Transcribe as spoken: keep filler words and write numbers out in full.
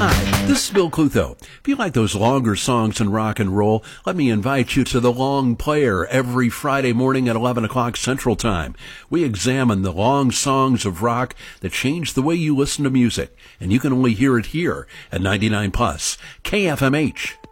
Hi, this is Bill Clutho. If you like those longer songs in rock and roll, let me invite you to The Long Player every Friday morning at eleven o'clock Central Time. We examine the long songs of rock that change the way you listen to music, and you can only hear it here at ninety-nine plus K F M H.